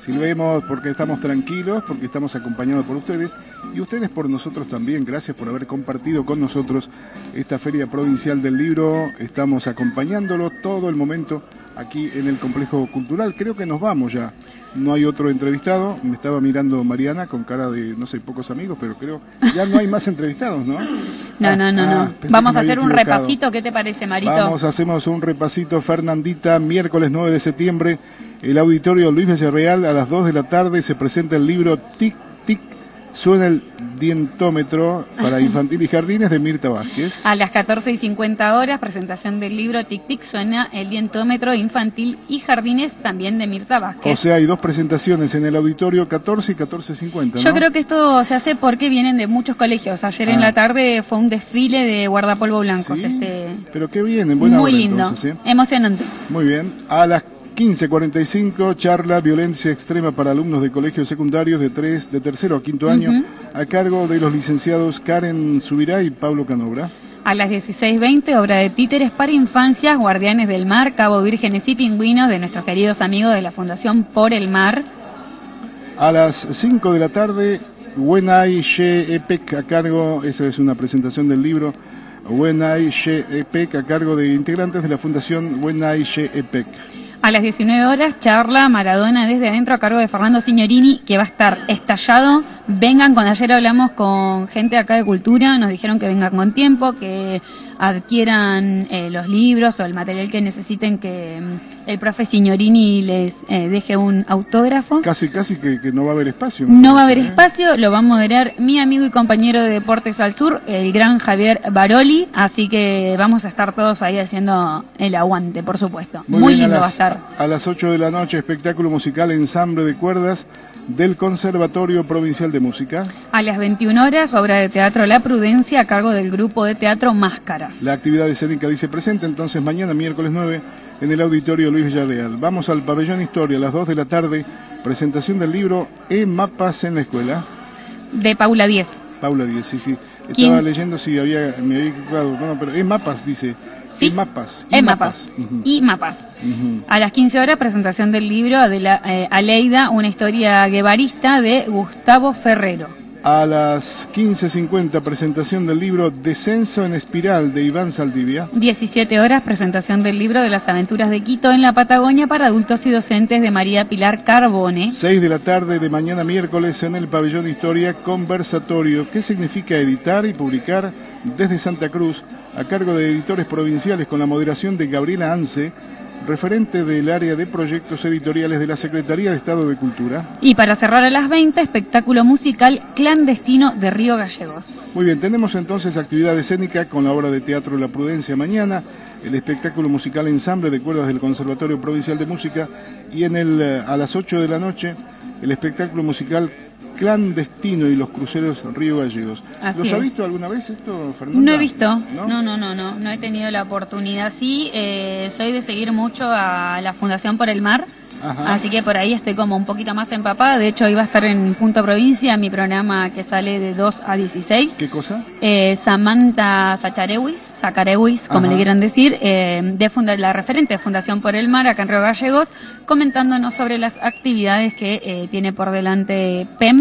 Silbemos porque estamos tranquilos, porque estamos acompañados por ustedes y ustedes por nosotros también. Gracias por haber compartido con nosotros esta Feria Provincial del Libro. Estamos acompañándolo todo el momento aquí en el Complejo Cultural. Creo que nos vamos ya. No hay otro entrevistado. Me estaba mirando Mariana con cara de, no sé, pocos amigos, pero creo ya no hay más entrevistados, ¿no? No. Vamos a hacer un repasito. ¿Qué te parece, Marito? Hacemos un repasito, Fernandita. Miércoles 9 de septiembre, el Auditorio Luis Villarreal, a las 2 de la tarde, se presenta el libro Tic Tic, suena el dientómetro para infantil y jardines, de Mirta Vázquez. A las 14:50, presentación del libro Tic Tic, suena el dientómetro infantil y jardines, también de Mirta Vázquez. O sea, hay dos presentaciones en el auditorio, 14 y 14:50, ¿no? Yo creo que esto se hace porque vienen de muchos colegios. Ayer en la tarde fue un desfile de guardapolvo blancos. ¿Sí? Pero qué bien, en buena muy hora, lindo, entonces, ¿sí? Emocionante. Muy bien. A las 15:45, charla violencia extrema para alumnos de colegios secundarios de tercero a quinto año, a cargo de los licenciados Karen Subirá y Pablo Canobra. A las 16:20, obra de títeres para infancias, Guardianes del Mar, Cabo Vírgenes y Pingüinos, de nuestros queridos amigos de la Fundación Por el Mar. A las 5 de la tarde, Wenai She Epec, a cargo, esa es una presentación del libro, Wenai She Epec, a cargo de integrantes de la Fundación Wenai She Epec. A las 19 charla Maradona desde adentro, a cargo de Fernando Signorini, que va a estar estallado. Vengan, ayer hablamos con gente acá de Cultura, nos dijeron que vengan con tiempo, que adquieran los libros o el material que necesiten, que el profe Signorini les deje un autógrafo. Casi que no va a haber espacio. No va a haber espacio, lo va a moderar mi amigo y compañero de Deportes al Sur, el gran Javier Baroli, así que vamos a estar todos ahí haciendo el aguante, por supuesto. Muy lindo va a estar. A las 8 de la noche, espectáculo musical Ensamble de Cuerdas del Conservatorio Provincial de Música. A las 21 horas, obra de teatro La Prudencia, a cargo del grupo de teatro Máscaras. La actividad escénica dice presente, entonces mañana, miércoles 9, en el Auditorio Luis Villarreal. Vamos al Pabellón Historia, a las 2 de la tarde, presentación del libro E-Mapas en la Escuela. De Paula 10. Paula 10, sí. Estaba leyendo si me había equivocado. No, pero E-Mapas dice. Sí. E-Mapas. E-Mapas. A las 15 horas, presentación del libro de la Aleida, una historia guevarista, de Gustavo Ferrero. A las 15:50, presentación del libro Descenso en Espiral, de Iván Saldivia. 17 horas, presentación del libro de las aventuras de Quito en la Patagonia para adultos y docentes, de María Pilar Carbone. 6 de la tarde de mañana miércoles, en el Pabellón Historia, conversatorio. ¿Qué significa editar y publicar desde Santa Cruz? A cargo de editores provinciales, con la moderación de Gabriela Anse, referente del área de proyectos editoriales de la Secretaría de Estado de Cultura. Y para cerrar a las 20, espectáculo musical Clandestino, de Río Gallegos. Muy bien, tenemos entonces actividad escénica con la obra de teatro La Prudencia mañana, el espectáculo musical Ensamble de Cuerdas del Conservatorio Provincial de Música, y a las 8 de la noche, el espectáculo musical Clandestino y los cruceros Río Gallegos. ¿Los ha visto alguna vez esto, Fernanda? No he visto, no he tenido la oportunidad. Sí, soy de seguir mucho a la Fundación Por el Mar. Ajá. Así que por ahí estoy como un poquito más empapada. De hecho, iba a estar en Punto Provincia, mi programa que sale de 2 a 16. ¿Qué cosa? Samantha Zacarewis, como le quieran decir, de la referente de Fundación Por el Mar, acá en Río Gallegos, comentándonos sobre las actividades que tiene por delante PEM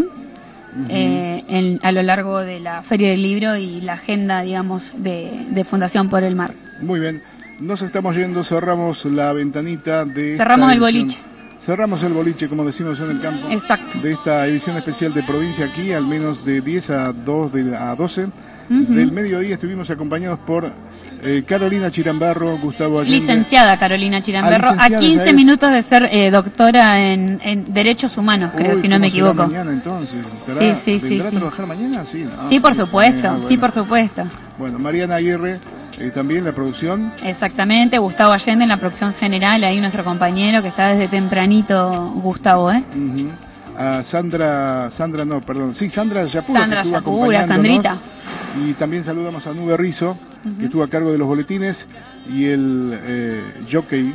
a lo largo de la Feria del Libro y la agenda, digamos, de Fundación Por el Mar. Muy bien. Nos estamos yendo, cerramos la ventanita de... Cerramos el boliche. Cerramos el boliche, como decimos en el campo. Exacto. De esta edición especial de Provincia aquí, al menos de 10 a 12. Del mediodía estuvimos acompañados por Carolina Chirambarro, Gustavo Allende. Licenciada Carolina Chirambarro, a 15 minutos de ser doctora en Derechos Humanos, creo, si no me equivoco. Mañana entonces? ¿Vendrá a trabajar mañana? Sí, ¿no? Sí, por supuesto, sí, por supuesto. Bueno, Mariana Aguirre, también la producción. Exactamente, Gustavo Allende en la producción general, ahí nuestro compañero que está desde tempranito, Gustavo, A Sandra Yapura. Sandra Yapura, Sandrita. Y también saludamos a Nube Rizzo, que estuvo a cargo de los boletines, y el jockey.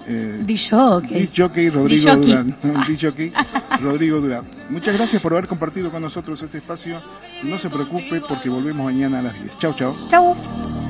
DJ Rodrigo Durán. Muchas gracias por haber compartido con nosotros este espacio. No se preocupe porque volvemos mañana a las 10. Chau. Chau.